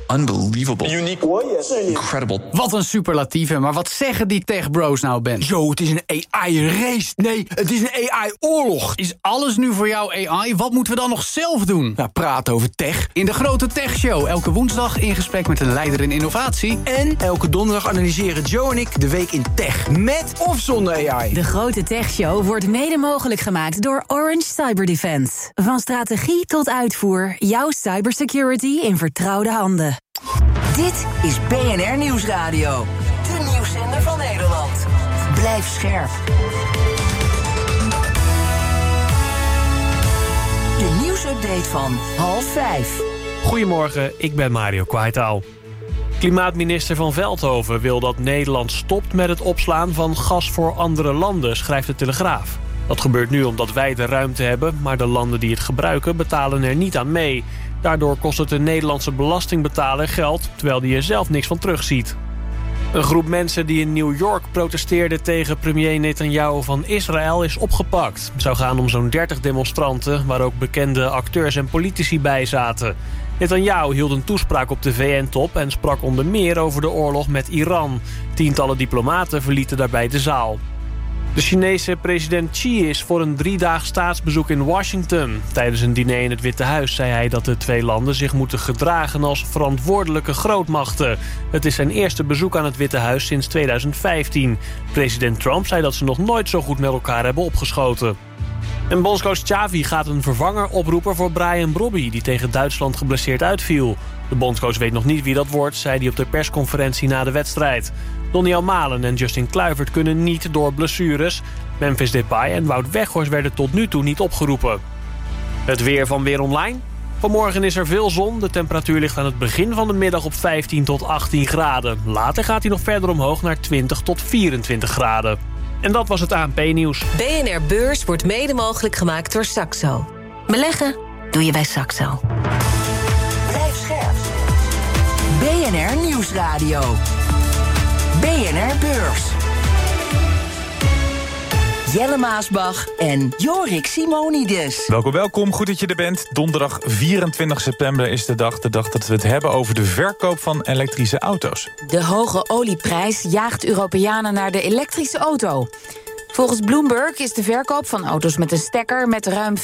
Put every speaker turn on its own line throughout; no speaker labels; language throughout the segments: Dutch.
unbelievable. Unique. Incredible.
Wat een superlatieve, maar wat zeggen die techbros nou, Ben?
Yo, het is een AI-race. Nee, het is een AI-oorlog.
Is alles nu voor jou AI? Wat moeten we dan nog zelf doen?
Ja, praten over tech.
In de Grote Tech Show, elke woensdag in gesprek met een leider in innovatie.
En elke donderdag analyseren Joe en ik de week in tech. Met of zonder AI.
De Grote Tech Show wordt mede mogelijk gemaakt door Orange Cyberdefense. Van strategie tot uitvoer, jouw cybersecurity in vertrouwde handen.
Dit is BNR Nieuwsradio. De nieuwszender van Nederland. Blijf scherp. De nieuwsupdate van 4:30.
Goedemorgen, ik ben Mario Kwaitaal. Klimaatminister Van Veldhoven wil dat Nederland stopt met het opslaan van gas voor andere landen, schrijft de Telegraaf. Dat gebeurt nu omdat wij de ruimte hebben, maar de landen die het gebruiken betalen er niet aan mee. Daardoor kost het de Nederlandse belastingbetaler geld, terwijl die er zelf niks van terugziet. Een groep mensen die in New York protesteerde tegen premier Netanyahu van Israël is opgepakt. Het zou gaan om zo'n 30 demonstranten, waar ook bekende acteurs en politici bij zaten. Netanyahu hield een toespraak op de VN-top en sprak onder meer over de oorlog met Iran. Tientallen diplomaten verlieten daarbij de zaal. De Chinese president Xi is voor een 3-daags staatsbezoek in Washington. Tijdens een diner in het Witte Huis zei hij dat de twee landen zich moeten gedragen als verantwoordelijke grootmachten. Het is zijn eerste bezoek aan het Witte Huis sinds 2015. President Trump zei dat ze nog nooit zo goed met elkaar hebben opgeschoten. En bondscoach Xavi gaat een vervanger oproepen voor Brian Brobby, die tegen Duitsland geblesseerd uitviel. De bondscoach weet nog niet wie dat wordt, zei hij op de persconferentie na de wedstrijd. Donny Malen en Justin Kluivert kunnen niet door blessures. Memphis Depay en Wout Weghorst werden tot nu toe niet opgeroepen. Het weer van Weer Online. Vanmorgen is er veel zon. De temperatuur ligt aan het begin van de middag op 15 tot 18 graden. Later gaat hij nog verder omhoog naar 20 tot 24 graden. En dat was het ANP-nieuws.
BNR Beurs wordt mede mogelijk gemaakt door Saxo. Beleggen doe je bij Saxo.
Blijf scherp. BNR Nieuwsradio. BNR Beurs. Jelle Maasbach en Jorik Simonides.
Welkom. Goed dat je er bent. Donderdag 24 september is de dag dat we het hebben over de verkoop van elektrische auto's.
De hoge olieprijs jaagt Europeanen naar de elektrische auto. Volgens Bloomberg is de verkoop van auto's met een stekker met ruim 50%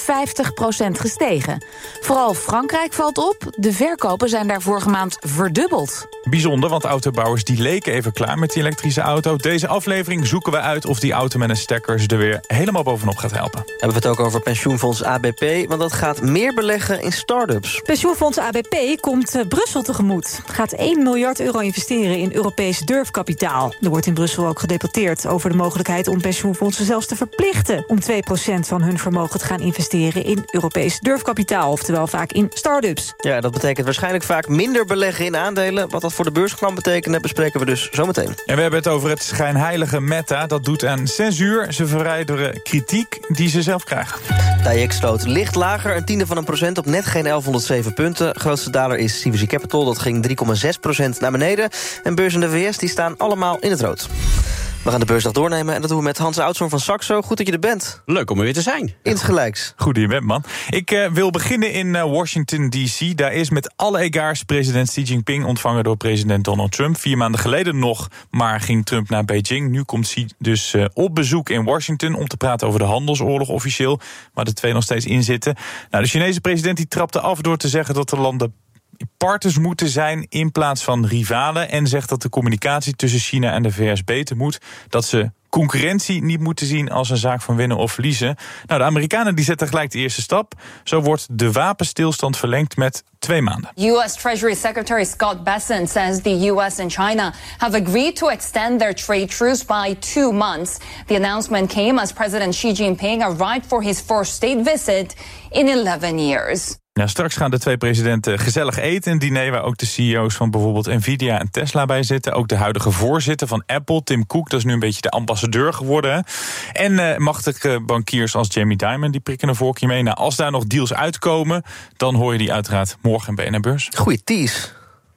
gestegen. Vooral Frankrijk valt op. De verkopen zijn daar vorige maand verdubbeld.
Bijzonder, want autobouwers die leken even klaar met die elektrische auto. Deze aflevering zoeken we uit of die auto met een stekker ze er weer helemaal bovenop gaat helpen.
Hebben we het ook over pensioenfonds ABP, want dat gaat meer beleggen in start-ups.
Pensioenfonds ABP komt Brussel tegemoet. Gaat 1 miljard euro investeren in Europees durfkapitaal. Er wordt in Brussel ook gedebatteerd over de mogelijkheid om pensioenfondsen zelfs te verplichten om 2% van hun vermogen te gaan investeren in Europees durfkapitaal, oftewel vaak in start-ups.
Ja, dat betekent waarschijnlijk vaak minder beleggen in aandelen. Wat dat voor de beurs kan betekenen, bespreken we dus zometeen.
En we hebben het over het schijnheilige Meta. Dat doet aan censuur. Ze verwijderen kritiek die ze zelf krijgen.
De AEX sloot licht lager, 0,1% op net geen 1107 punten. Grootste daler is CVC Capital, dat ging 3,6% naar beneden. En beurzen in de VS die staan allemaal in het rood. We gaan de beursdag doornemen en dat doen we met Hans Oudshoorn van Saxo. Goed dat je er bent.
Leuk om er weer te zijn.
Insgelijks.
Goed dat je bent, man. Ik wil beginnen in Washington D.C. Daar is met alle egaars president Xi Jinping ontvangen door president Donald Trump. 4 maanden geleden nog, maar ging Trump naar Beijing. Nu komt Xi dus op bezoek in Washington om te praten over de handelsoorlog officieel, waar de twee nog steeds in zitten. Nou, de Chinese president die trapte af door te zeggen dat de landen partners moeten zijn in plaats van rivalen, en zegt dat de communicatie tussen China en de VS beter moet. Dat ze concurrentie niet moeten zien als een zaak van winnen of verliezen. Nou, de Amerikanen die zetten gelijk de eerste stap. Zo wordt de wapenstilstand verlengd met 2 maanden.
U.S. Treasury Secretary Scott Bessent says the U.S. and China have agreed to extend their trade truce by 2 months. The announcement came as President Xi Jinping arrived for his first state visit in 11 years.
Ja, straks gaan de twee presidenten gezellig eten. Een diner waar ook de CEO's van bijvoorbeeld Nvidia en Tesla bij zitten. Ook de huidige voorzitter van Apple, Tim Cook, dat is nu een beetje de ambassadeur geworden. Hè? En machtige bankiers als Jamie Dimon, die prikken een vorkje mee. Nou, als daar nog deals uitkomen, dan hoor je die uiteraard morgen in BNR Beurs.
Goeie tease.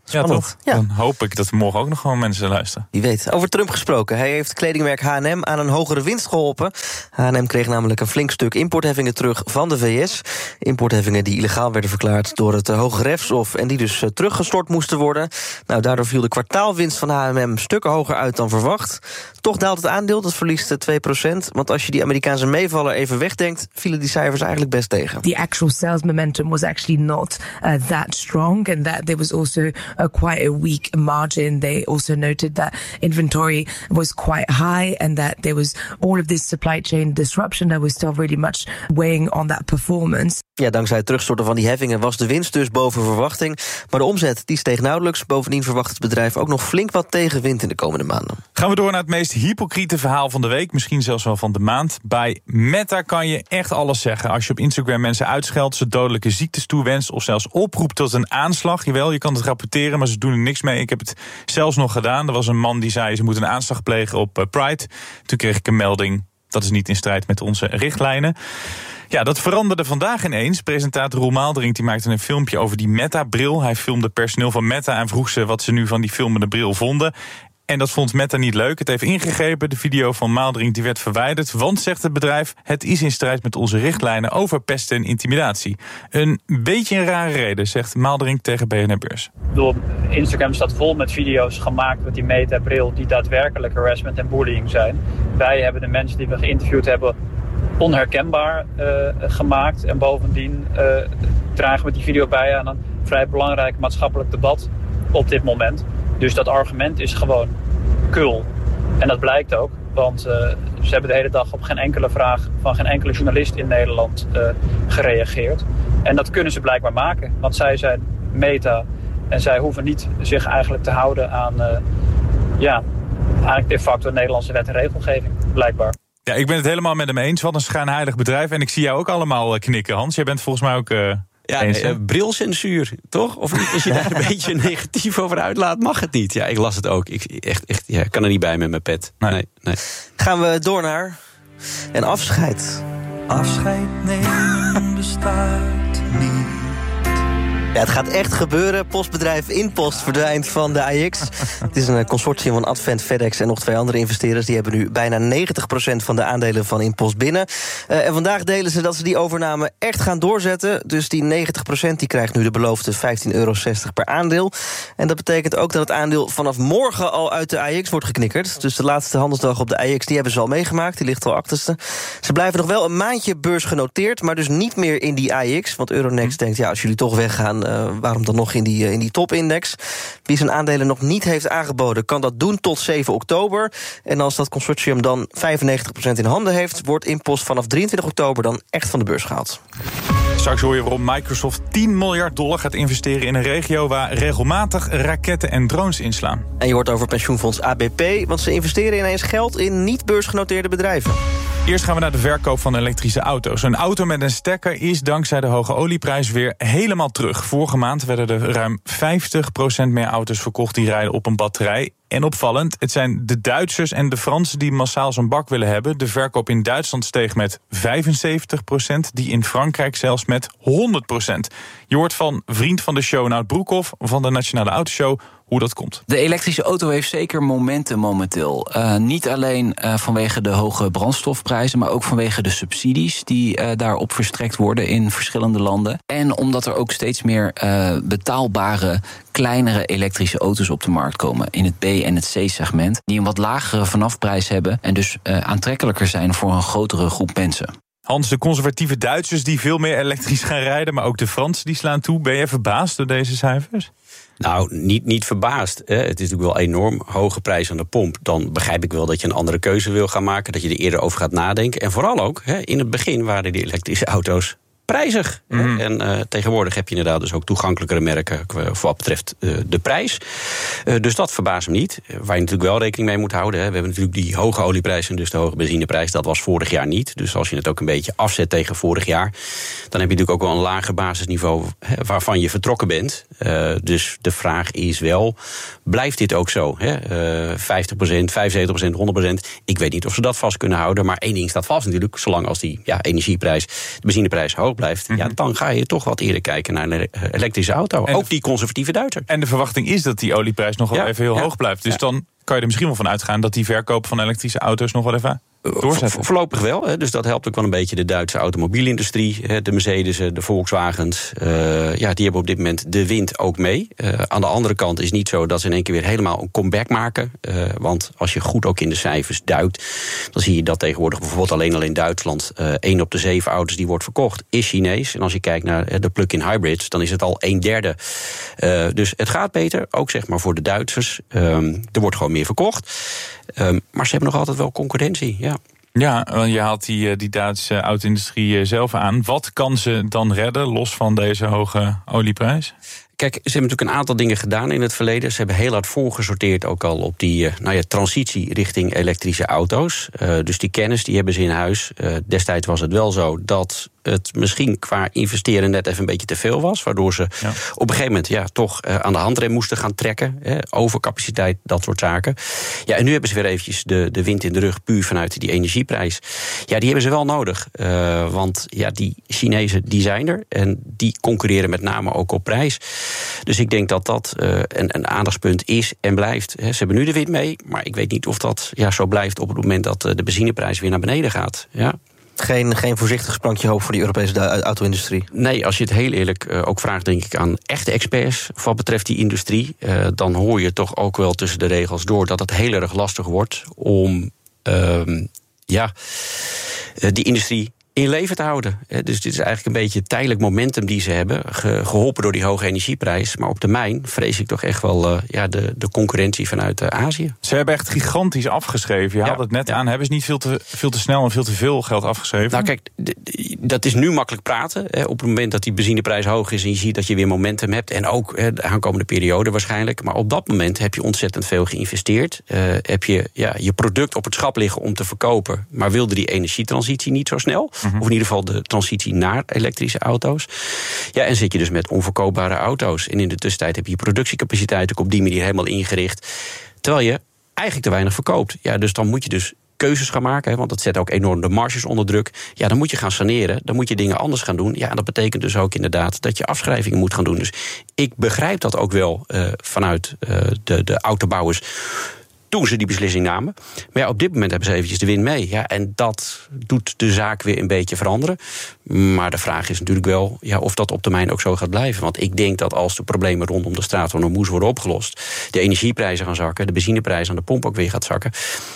Spannend.
Ja, toch? Ja. Dan hoop ik dat er morgen ook nog gewoon mensen luisteren.
Wie weet. Over Trump gesproken. Hij heeft kledingmerk H&M aan een hogere winst geholpen. H&M kreeg namelijk een flink stuk importheffingen terug van de VS. Importheffingen die illegaal werden verklaard door het Hoge Rechtshof en die dus teruggestort moesten worden. Nou, daardoor viel de kwartaalwinst van H&M stukken hoger uit dan verwacht. Toch daalt het aandeel, dat verliest 2%. Want als je die Amerikaanse meevaller even wegdenkt, vielen die cijfers eigenlijk best tegen.
The actual sales momentum was actually not that strong, and that there was also quite a weak margin. They also noted that inventory was quite high, and that there was all of this supply chain disruption that was still really much weighing on that performance.
Ja, dankzij het terugstorten van die heffingen was de winst dus boven verwachting. Maar de omzet die steeg nauwelijks. Bovendien verwacht het bedrijf ook nog flink wat tegenwind in de komende maanden.
Gaan we door naar het meest hypocriete verhaal van de week. Misschien zelfs wel van de maand. Bij Meta kan je echt alles zeggen. Als je op Instagram mensen uitscheldt, ze dodelijke ziektes toewenst of zelfs oproept tot een aanslag. Jawel, je kan het rapporteren, maar ze doen er niks mee. Ik heb het zelfs nog gedaan. Er was een man die zei ze moeten een aanslag plegen op Pride. Toen kreeg ik een melding. Dat is niet in strijd met onze richtlijnen. Ja, dat veranderde vandaag ineens. Presentator Roel Maalderink die maakte een filmpje over die Meta-bril. Hij filmde personeel van Meta en vroeg ze wat ze nu van die filmende bril vonden. En dat vond Meta niet leuk. Het heeft ingegrepen. De video van Maalderink die werd verwijderd. Want, zegt het bedrijf, het is in strijd met onze richtlijnen over pest en intimidatie. Een beetje een rare reden, zegt Maalderink tegen BNR Beurs.
Instagram staat vol met video's gemaakt met die Meta-bril die daadwerkelijk harassment en bullying zijn. Wij hebben de mensen die we geïnterviewd hebben onherkenbaar gemaakt. En bovendien dragen we die video bij aan een vrij belangrijk maatschappelijk debat op dit moment. Dus dat argument is gewoon kul. En dat blijkt ook, want ze hebben de hele dag op geen enkele vraag van geen enkele journalist in Nederland gereageerd. En dat kunnen ze blijkbaar maken, want zij zijn Meta en zij hoeven niet zich eigenlijk te houden aan eigenlijk de facto Nederlandse wet en regelgeving, blijkbaar.
Ja, ik ben het helemaal met hem eens. Wat een schijnheilig bedrijf. En ik zie jou ook allallemaal knikken, Hans. Jij bent volgens mij ook
brilcensuur, toch? Of niet? Als je daar een beetje negatief over uitlaat, mag het niet. Ja, ik las het ook. Ik kan er niet bij met mijn pet. Nee.
Gaan we door naar een afscheid.
Afscheid nemen bestaat niet.
Ja, het gaat echt gebeuren. Postbedrijf InPost verdwijnt van de AEX. Het is een consortium van Advent, FedEx en nog 2 andere investeerders. Die hebben nu bijna 90% van de aandelen van InPost binnen. En vandaag delen ze dat ze die overname echt gaan doorzetten. Dus die 90% die krijgt nu de beloofde €15,60 per aandeel. En dat betekent ook dat het aandeel vanaf morgen al uit de AEX wordt geknikkerd. Dus de laatste handelsdag op de AEX die hebben ze al meegemaakt. Die ligt al achterste. Ze blijven nog wel een maandje beursgenoteerd, maar dus niet meer in die AEX. Want Euronext denkt, ja, als jullie toch weggaan, waarom dan nog in die topindex? Wie zijn aandelen nog niet heeft aangeboden, kan dat doen tot 7 oktober. En als dat consortium dan 95% in handen heeft, wordt InPost vanaf 23 oktober dan echt van de beurs gehaald.
Straks hoor je waarom Microsoft $10 miljard gaat investeren in een regio waar regelmatig raketten en drones inslaan.
En je hoort over pensioenfonds ABP, want ze investeren ineens geld in niet beursgenoteerde bedrijven.
Eerst gaan we naar de verkoop van elektrische auto's. Een auto met een stekker is dankzij de hoge olieprijs weer helemaal terug. Vorige maand werden er ruim 50% meer auto's verkocht die rijden op een batterij. En opvallend, het zijn de Duitsers en de Fransen die massaal zo'n bak willen hebben. De verkoop in Duitsland steeg met 75%, die in Frankrijk zelfs met 100%. Je hoort van vriend van de show Nout Broekhoff van de Nationale Autoshow hoe dat komt.
De elektrische auto heeft zeker momentum momenteel. Niet alleen vanwege de hoge brandstofprijzen, maar ook vanwege de subsidies die daarop verstrekt worden in verschillende landen. En omdat er ook steeds meer betaalbare, kleinere elektrische auto's op de markt komen in het B- en het C-segment, die een wat lagere vanafprijs hebben en dus aantrekkelijker zijn voor een grotere groep mensen.
Hans, de conservatieve Duitsers die veel meer elektrisch gaan rijden, maar ook de Fransen die slaan toe. Ben je verbaasd door deze cijfers?
Nou, niet verbaasd. Hè. Het is natuurlijk wel enorm hoge prijs aan de pomp. Dan begrijp ik wel dat je een andere keuze wil gaan maken, dat je er eerder over gaat nadenken. En vooral ook, in het begin waren die elektrische auto's prijzig. Mm. En tegenwoordig heb je inderdaad dus ook toegankelijkere merken voor wat betreft de prijs. Dus dat verbaast me niet. Waar je natuurlijk wel rekening mee moet houden. We hebben natuurlijk die hoge olieprijs en dus de hoge benzineprijs. Dat was vorig jaar niet. Dus als je het ook een beetje afzet tegen vorig jaar, dan heb je natuurlijk ook wel een lager basisniveau waarvan je vertrokken bent. Dus de vraag is wel, blijft dit ook zo? 50%, 75%, 100%. Ik weet niet of ze dat vast kunnen houden. Maar één ding staat vast natuurlijk. Zolang als die energieprijs, de benzineprijs hoog hoog blijft, ja, dan ga je toch wat eerder kijken naar een elektrische auto. Ook die conservatieve Duitser.
En de verwachting is dat die olieprijs nog wel even heel hoog blijft. Dus dan kan je er misschien wel van uitgaan dat die verkoop van elektrische auto's nog wel even doorzetten.
Voorlopig wel, hè. Dus dat helpt ook wel een beetje de Duitse automobielindustrie. De Mercedes, de Volkswagens, die hebben op dit moment de wind ook mee. Aan de andere kant is het niet zo dat ze in één keer weer helemaal een comeback maken. Want als je goed ook in de cijfers duikt, dan zie je dat tegenwoordig bijvoorbeeld alleen al in Duitsland 1 op de 7 auto's die wordt verkocht is Chinees. En als je kijkt naar de plug-in hybrids, dan is het al 1/3. Dus het gaat beter, ook zeg maar voor de Duitsers. Er wordt gewoon meer verkocht. Maar ze hebben nog altijd wel concurrentie, ja.
Ja, want je haalt die Duitse auto-industrie zelf aan. Wat kan ze dan redden, los van deze hoge olieprijs?
Kijk, ze hebben natuurlijk een aantal dingen gedaan in het verleden. Ze hebben heel hard voorgesorteerd ook al op die transitie richting elektrische auto's. Dus die kennis die hebben ze in huis. Destijds was het wel zo dat het misschien qua investeren net even een beetje te veel was. Waardoor ze op een gegeven moment toch aan de handrem moesten gaan trekken. Overcapaciteit, dat soort zaken. Ja, en nu hebben ze weer eventjes de wind in de rug puur vanuit die energieprijs. Ja, die hebben ze wel nodig. Want die Chinezen, die zijn er. En die concurreren met name ook op prijs. Dus ik denk dat dat een aandachtspunt is en blijft. Ze hebben nu de wind mee, maar ik weet niet of dat zo blijft op het moment dat de benzineprijs weer naar beneden gaat. Ja.
Geen voorzichtig sprankje hoop voor die Europese auto-industrie?
Nee, als je het heel eerlijk ook vraagt, denk ik, aan echte experts wat betreft die industrie, dan hoor je toch ook wel tussen de regels door dat het heel erg lastig wordt om die industrie in leven te houden. Dus dit is eigenlijk een beetje het tijdelijk momentum die ze hebben, geholpen door die hoge energieprijs. Maar op termijn vrees ik toch echt wel de concurrentie vanuit Azië.
Ze hebben echt gigantisch afgeschreven. Je haalde het net aan. Hebben ze niet veel te snel en veel te veel geld afgeschreven?
Nou kijk, dat is nu makkelijk praten. Op het moment dat die benzineprijs hoog is en je ziet dat je weer momentum hebt, en ook de aankomende periode waarschijnlijk. Maar op dat moment heb je ontzettend veel geïnvesteerd. Heb je je product op het schap liggen om te verkopen, maar wilde die energietransitie niet zo snel. Of in ieder geval de transitie naar elektrische auto's. Ja, en zit je dus met onverkoopbare auto's. En in de tussentijd heb je productiecapaciteit ook op die manier helemaal ingericht. Terwijl je eigenlijk te weinig verkoopt. Ja, dus dan moet je dus keuzes gaan maken, want dat zet ook enorm de marges onder druk. Ja, dan moet je gaan saneren, dan moet je dingen anders gaan doen. Ja, en dat betekent dus ook inderdaad dat je afschrijvingen moet gaan doen. Dus ik begrijp dat ook wel vanuit de autobouwers toen ze die beslissing namen. Maar op dit moment hebben ze eventjes de wind mee. Ja, en dat doet de zaak weer een beetje veranderen. Maar de vraag is natuurlijk wel of dat op termijn ook zo gaat blijven. Want ik denk dat als de problemen rondom de straat van Hormuz worden opgelost, de energieprijzen gaan zakken, de benzineprijs aan de pomp ook weer gaat zakken,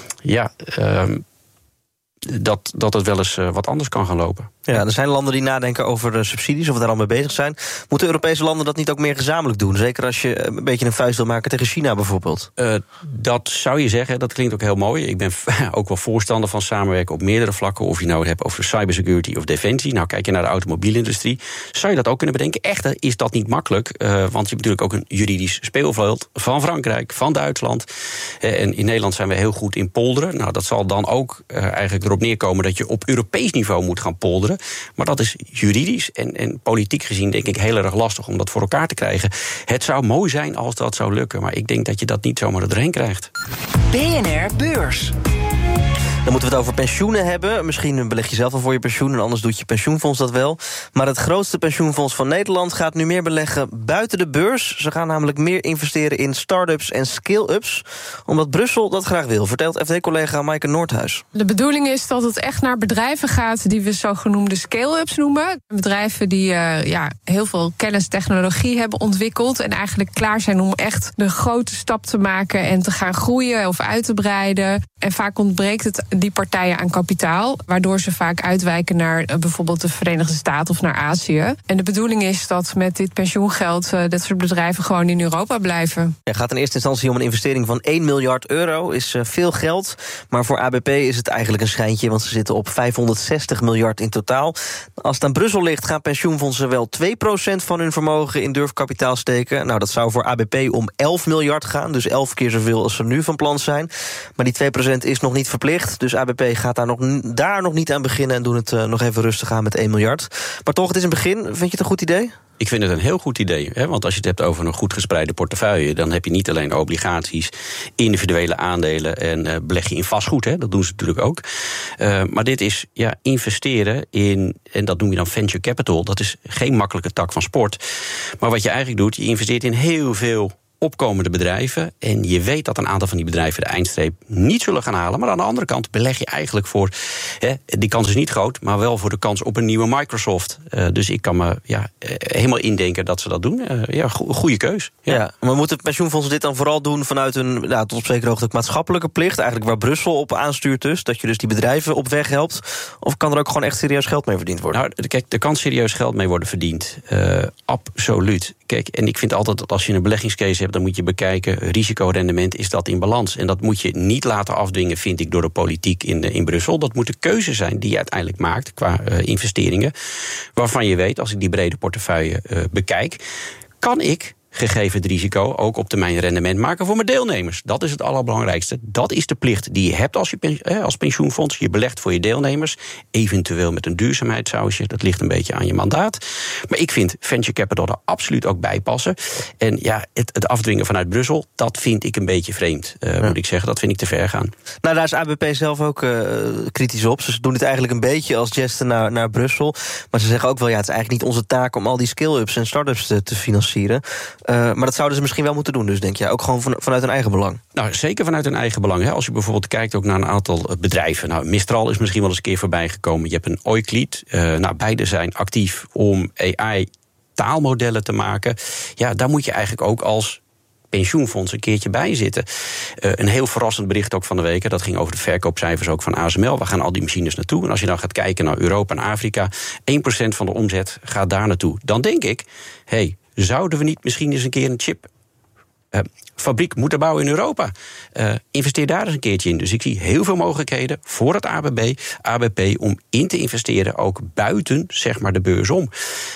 dat het wel eens wat anders kan gaan lopen.
Ja, er zijn landen die nadenken over subsidies, of we daar al mee bezig zijn. Moeten Europese landen dat niet ook meer gezamenlijk doen? Zeker als je een beetje een vuist wil maken tegen China bijvoorbeeld.
Dat zou je zeggen, dat klinkt ook heel mooi. Ik ben ook wel voorstander van samenwerken op meerdere vlakken. Of je nou het hebt over cybersecurity of defensie. Nou, kijk je naar de automobielindustrie, zou je dat ook kunnen bedenken. Echter is dat niet makkelijk, want je hebt natuurlijk ook een juridisch speelveld van Frankrijk, van Duitsland. En in Nederland zijn we heel goed in polderen. Nou, dat zal dan ook eigenlijk erop neerkomen dat je op Europees niveau moet gaan polderen. Maar dat is juridisch en politiek gezien denk ik heel erg lastig om dat voor elkaar te krijgen. Het zou mooi zijn als dat zou lukken, maar ik denk dat je dat niet zomaar er doorheen krijgt.
BNR Beurs.
Dan moeten we het over pensioenen hebben. Misschien beleg je zelf al voor je pensioen en anders doet je pensioenfonds dat wel. Maar het grootste pensioenfonds van Nederland gaat nu meer beleggen buiten de beurs. Ze gaan namelijk meer investeren in start-ups en scale-ups, omdat Brussel dat graag wil, vertelt FD-collega Maaike Noordhuis.
De bedoeling is dat het echt naar bedrijven gaat die we zogenoemde scale-ups noemen. Bedrijven die heel veel kennis, technologie hebben ontwikkeld en eigenlijk klaar zijn om echt de grote stap te maken en te gaan groeien of uit te breiden. En vaak ontbreekt het die partijen aan kapitaal, waardoor ze vaak uitwijken naar bijvoorbeeld de Verenigde Staten of naar Azië. En de bedoeling is dat met dit pensioengeld dit soort bedrijven gewoon in Europa blijven.
Het gaat in eerste instantie om een investering van 1 miljard euro. Is veel geld, maar voor ABP is het eigenlijk een schijntje, want ze zitten op 560 miljard in totaal. Als het aan Brussel ligt, gaan pensioenfondsen wel 2% van hun vermogen in durfkapitaal steken. Nou, dat zou voor ABP om 11 miljard gaan, dus 11 keer zoveel als ze nu van plan zijn. Maar die 2% is nog niet verplicht. Dus ABP gaat daar nog niet aan beginnen en doen het nog even rustig aan met 1 miljard. Maar toch, het is een begin. Vind je het een goed idee?
Ik vind het een heel goed idee. Hè? Want als je het hebt over een goed gespreide portefeuille, dan heb je niet alleen obligaties, individuele aandelen en beleg je in vastgoed. Hè? Dat doen ze natuurlijk ook. Maar dit is investeren in, en dat noem je dan venture capital. Dat is geen makkelijke tak van sport. Maar wat je eigenlijk doet, je investeert in heel veel opkomende bedrijven. En je weet dat een aantal van die bedrijven de eindstreep niet zullen gaan halen. Maar aan de andere kant beleg je eigenlijk voor, die kans is niet groot, maar wel voor de kans op een nieuwe Microsoft. Dus ik kan me helemaal indenken dat ze dat doen. Goede keus.
Ja, maar moeten pensioenfondsen dit dan vooral doen vanuit een tot op zekere hoogte ook maatschappelijke plicht? Eigenlijk waar Brussel op aanstuurt dus, dat je dus die bedrijven op weg helpt? Of kan er ook gewoon echt serieus geld mee verdiend worden?
Nou, kijk, er kan serieus geld mee worden verdiend. Absoluut. Kijk, en ik vind altijd dat als je een beleggingscase hebt, dan moet je bekijken, risicorendement, is dat in balans? En dat moet je niet laten afdwingen, vind ik, door de politiek in Brussel. Dat moeten keuzes zijn die je uiteindelijk maakt qua investeringen, waarvan je weet, als ik die brede portefeuille bekijk, kan ik, gegeven het risico, ook op termijn rendement maken voor mijn deelnemers. Dat is het allerbelangrijkste. Dat is de plicht die je hebt als pensioenfonds. Je belegt voor je deelnemers, eventueel met een duurzaamheidssausje. Dat ligt een beetje aan je mandaat. Maar ik vind venture capital er absoluut ook bij passen. En het afdwingen vanuit Brussel, dat vind ik een beetje vreemd, moet ik zeggen. Dat vind ik te ver gaan.
Nou, daar is ABP zelf ook kritisch op. Ze doen het eigenlijk een beetje als gesten naar Brussel. Maar ze zeggen ook wel, het is eigenlijk niet onze taak om al die scale-ups en start-ups te financieren. Maar dat zouden ze misschien wel moeten doen, dus denk je. Ook gewoon vanuit hun eigen belang.
Nou, zeker vanuit hun eigen belang. Hè. Als je bijvoorbeeld kijkt ook naar een aantal bedrijven. Nou, Mistral is misschien wel eens een keer voorbij gekomen. Je hebt een Oiklied. Beide zijn actief om AI-taalmodellen te maken. Ja, daar moet je eigenlijk ook als pensioenfonds een keertje bij zitten. Een heel verrassend bericht ook van de week. Dat ging over de verkoopcijfers ook van ASML. Waar gaan al die machines naartoe? En als je dan gaat kijken naar Europa en Afrika, 1% van de omzet gaat daar naartoe. Dan denk ik, zouden we niet misschien eens een keer een chipfabriek moeten bouwen in Europa? Investeer daar eens een keertje in. Dus ik zie heel veel mogelijkheden voor het ABP om in te investeren, ook buiten zeg maar de beurs om.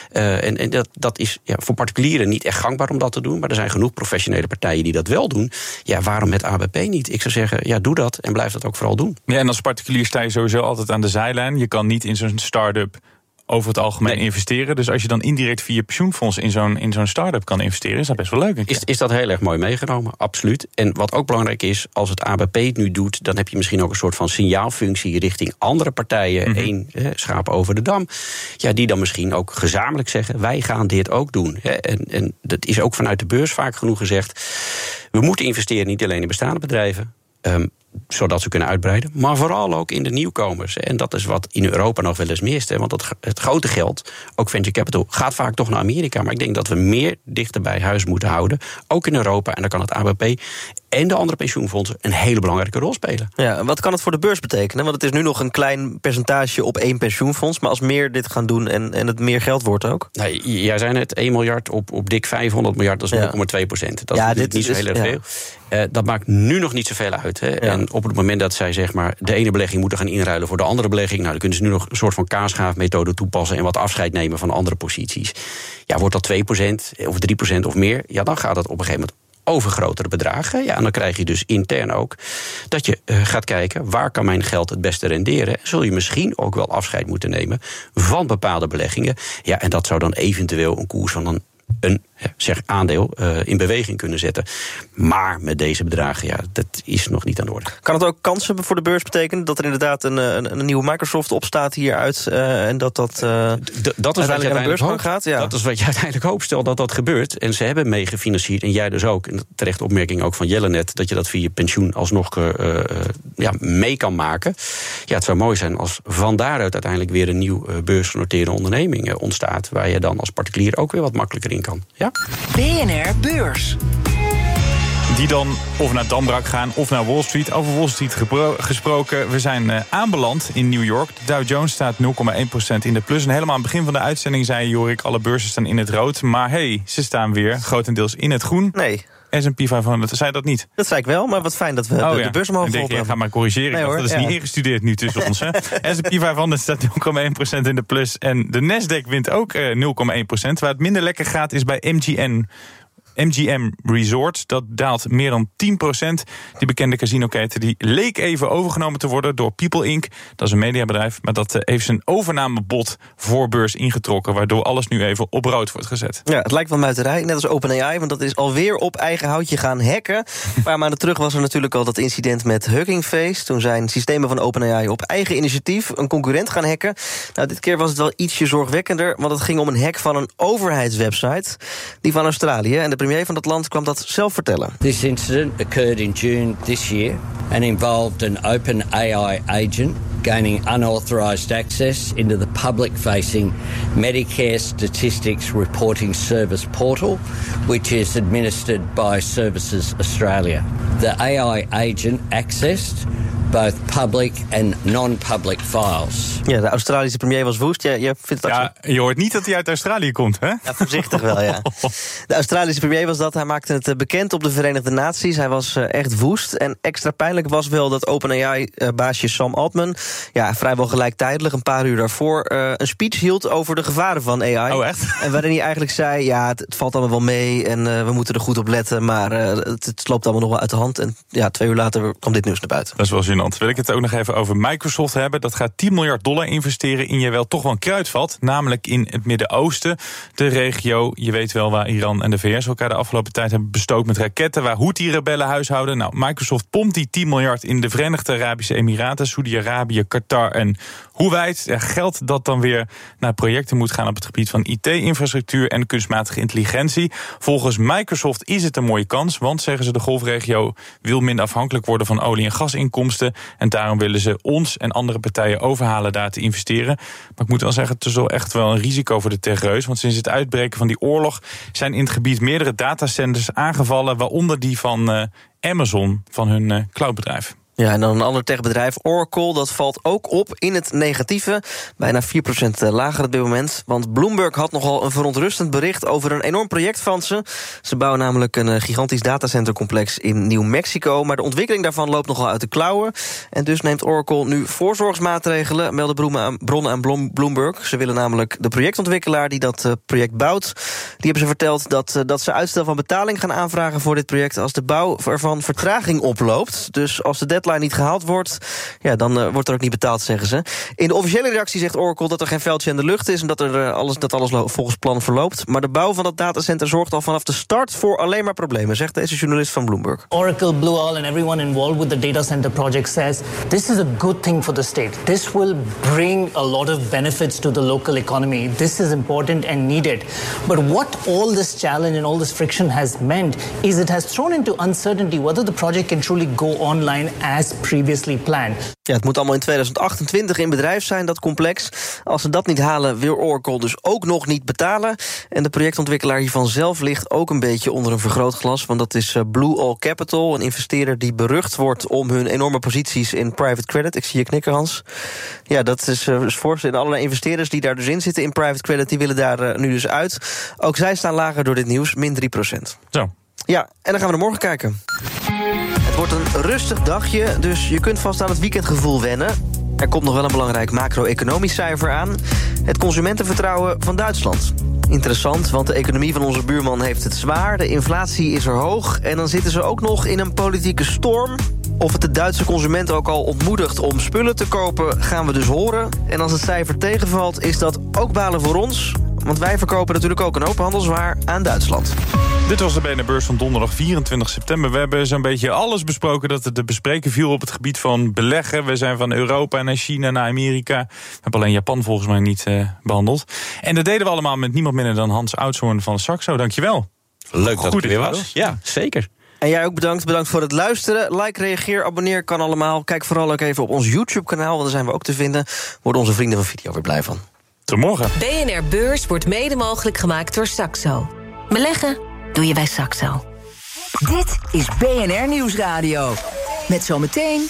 En dat is voor particulieren niet echt gangbaar om dat te doen, maar er zijn genoeg professionele partijen die dat wel doen. Ja, waarom met ABP niet? Ik zou zeggen, doe dat en blijf dat ook vooral doen.
Ja, en als particulier sta je sowieso altijd aan de zijlijn. Je kan niet in zo'n start-up over het algemeen investeren. Dus als je dan indirect via pensioenfonds in zo'n start-up kan investeren, is dat best wel leuk.
Is dat heel erg mooi meegenomen, absoluut. En wat ook belangrijk is, als het ABP het nu doet, dan heb je misschien ook een soort van signaalfunctie richting andere partijen. Eén schaap over de dam. Ja, die dan misschien ook gezamenlijk zeggen, wij gaan dit ook doen. En dat is ook vanuit de beurs vaak genoeg gezegd. We moeten investeren niet alleen in bestaande bedrijven, zodat ze kunnen uitbreiden, maar vooral ook in de nieuwkomers. En dat is wat in Europa nog wel eens mist. Want het grote geld, ook venture capital, gaat vaak toch naar Amerika. Maar ik denk dat we meer dichter bij huis moeten houden, ook in Europa. En dan kan het ABP en de andere pensioenfondsen een hele belangrijke rol spelen. Ja,
wat kan het voor de beurs betekenen? Want het is nu nog een klein percentage op 1 pensioenfonds, maar als meer dit gaan doen en het meer geld wordt ook?
Nee, jij zei net 1 miljard op dik 500 miljard, dat is 0,2%. Dat is niet zo heel erg veel. Dat maakt nu nog niet zoveel uit. Hè. Ja. En op het moment dat zij zeg maar de ene belegging moeten gaan inruilen voor de andere belegging, dan kunnen ze nu nog een soort van kaasschaafmethode toepassen en wat afscheid nemen van andere posities. Ja, wordt dat 2% of 3% of meer, dan gaat het op een gegeven moment over grotere bedragen. Ja, en dan krijg je dus intern ook dat je gaat kijken, waar kan mijn geld het beste renderen? Zul je misschien ook wel afscheid moeten nemen van bepaalde beleggingen. Ja, en dat zou dan eventueel een koers van een aandeel in beweging kunnen zetten. Maar met deze bedragen, dat is nog niet aan de orde.
Kan het ook kansen voor de beurs betekenen? Dat er inderdaad een nieuwe Microsoft opstaat hieruit en dat uiteindelijk aan de beurs gaat? Ja.
Dat is wat je uiteindelijk hoopt, stel dat dat gebeurt. En ze hebben meegefinancierd, en jij dus ook. En terecht opmerking ook van Jelle net, dat je dat via pensioen alsnog mee kan maken. Ja, het zou mooi zijn als van daaruit uiteindelijk weer een nieuw beursgenoteerde onderneming ontstaat, waar je dan als particulier ook weer wat makkelijker in kan. Ja?
BNR Beurs.
Die dan of naar Damrak gaan of naar Wall Street. Over Wall Street gesproken, we zijn aanbeland in New York. De Dow Jones staat 0,1% in de plus. En helemaal aan het begin van de uitzending zei Jorik, alle beurzen staan in het rood. Maar ze staan weer grotendeels in het groen.
Nee.
S&P 500, zei dat niet?
Dat zei ik wel, maar wat fijn dat we de beurs omhoog geholpen hebben.
Ga maar corrigeren, nee, dat is niet ingestudeerd nu tussen ons. S&P 500 staat 0,1% in de plus. En de Nasdaq wint ook 0,1%. Waar het minder lekker gaat is bij MGN. MGM Resorts, dat daalt meer dan 10%. Die bekende casinoketen die leek even overgenomen te worden door People Inc. Dat is een mediabedrijf, maar dat heeft zijn overnamebod voor beurs ingetrokken, waardoor alles nu even op rood wordt gezet.
Ja, het lijkt wel muiterij, net als OpenAI, want dat is alweer op eigen houtje gaan hacken. Een paar maanden terug was er natuurlijk al dat incident met Hugging Face. Toen zijn systemen van OpenAI op eigen initiatief een concurrent gaan hacken. Nou, dit keer was het wel ietsje zorgwekkender, want het ging om een hack van een overheidswebsite, die van Australië. En de premier van dat land kwam dat zelf vertellen.
This incident occurred in June this year and involved an OpenAI agent gaining unauthorized access into the public-facing Medicare Statistics Reporting Service portal, which is administered by Services Australia. The AI agent accessed both public and non-public files.
Ja, de Australische premier was woest. Je vindt dat
je hoort niet dat hij uit Australië komt, hè?
Ja, voorzichtig wel, ja. De Australische premier was dat. Hij maakte het bekend op de Verenigde Naties. Hij was echt woest. En extra pijnlijk was wel dat OpenAI-baasje Sam Altman, ja, vrijwel gelijktijdig, een paar uur daarvoor, een speech hield over de gevaren van AI.
Oh, echt?
En waarin hij eigenlijk zei, ja, het valt allemaal wel mee en we moeten er goed op letten, maar het loopt allemaal nog wel uit de hand. En ja, 2 uur later kwam dit nieuws naar buiten.
Dat is wel gênant. Wil ik het ook nog even over Microsoft hebben. Dat gaat $10 miljard investeren in je wel toch wel een kruidvat, namelijk in het Midden-Oosten. De regio, je weet wel waar Iran en de VS elkaar de afgelopen tijd hebben bestookt met raketten, waar Houthi-rebellen huishouden. Nou, Microsoft pompt die 10 miljard in de Verenigde Arabische Emiraten, Saudi-Arabië, Qatar en Kuwait. Geld dat dan weer naar projecten moet gaan op het gebied van IT-infrastructuur en kunstmatige intelligentie. Volgens Microsoft is het een mooie kans, want, zeggen ze, de golfregio wil minder afhankelijk worden van olie- en gasinkomsten. En daarom willen ze ons en andere partijen overhalen daar te investeren. Maar ik moet wel zeggen, het is wel echt wel een risico voor de techreus. Want sinds het uitbreken van die oorlog zijn in het gebied meerdere datacenters aangevallen, waaronder die van Amazon, van hun cloudbedrijf.
Ja, en dan een ander techbedrijf, Oracle, dat valt ook op in het negatieve. Bijna 4% lager op dit moment. Want Bloomberg had nogal een verontrustend bericht over een enorm project van ze. Ze bouwen namelijk een gigantisch datacentercomplex in New Mexico. Maar de ontwikkeling daarvan loopt nogal uit de klauwen. En dus neemt Oracle nu voorzorgsmaatregelen, melden bronnen aan Bloomberg. Ze willen namelijk de projectontwikkelaar die dat project bouwt, die hebben ze verteld dat ze uitstel van betaling gaan aanvragen voor dit project als de bouw ervan vertraging oploopt. Dus als de deadline niet gehaald wordt, ja, dan wordt er ook niet betaald, zeggen ze. In de officiële reactie zegt Oracle dat er geen vuiltje in de lucht is en dat alles volgens plan verloopt. Maar de bouw van dat datacenter zorgt al vanaf de start voor alleen maar problemen, zegt deze journalist van Bloomberg.
Oracle, Blue Owl and everyone involved with the data center project says this is a good thing for the state. This will bring a lot of benefits to the local economy. This is important and needed. But what all this challenge and all this friction has meant is it has thrown into uncertainty whether the project can truly go online as previously planned.
Ja, het moet allemaal in 2028 in bedrijf zijn, dat complex. Als ze dat niet halen, wil Oracle dus ook nog niet betalen. En de projectontwikkelaar hiervan zelf ligt ook een beetje onder een vergrootglas, want dat is Blue Owl Capital, een investeerder die berucht wordt om hun enorme posities in private credit. Ik zie je knikken, Hans. Ja, dat is fors. En allerlei investeerders die daar dus in zitten in private credit, die willen daar nu dus uit. Ook zij staan lager door dit nieuws, min 3%.
Zo.
Ja, en dan gaan we naar morgen kijken. Het wordt een rustig dagje, dus je kunt vast aan het weekendgevoel wennen. Er komt nog wel een belangrijk macro-economisch cijfer aan. Het consumentenvertrouwen van Duitsland. Interessant, want de economie van onze buurman heeft het zwaar. De inflatie is er hoog en dan zitten ze ook nog in een politieke storm. Of het de Duitse consument ook al ontmoedigt om spullen te kopen, gaan we dus horen. En als het cijfer tegenvalt, is dat ook balen voor ons. Want wij verkopen natuurlijk ook een hoop handelswaar aan Duitsland.
Dit was de BNR Beurs van donderdag 24 september. We hebben zo'n beetje alles besproken dat er te bespreken viel op het gebied van beleggen. We zijn van Europa naar China naar Amerika. We hebben alleen Japan volgens mij niet behandeld. En dat deden we allemaal met niemand minder dan Hans Oudshoorn van Saxo. Dankjewel.
Leuk dat het weer was. Ja, zeker.
En jij ook bedankt. Bedankt voor het luisteren. Like, reageer, abonneer, kan allemaal. Kijk vooral ook even op ons YouTube-kanaal, want daar zijn we ook te vinden. Worden onze vrienden van Video weer blij van.
Tot morgen.
BNR Beurs wordt mede mogelijk gemaakt door Saxo. Beleggen doe je bij Saxo.
Dit is BNR Nieuwsradio. Met zometeen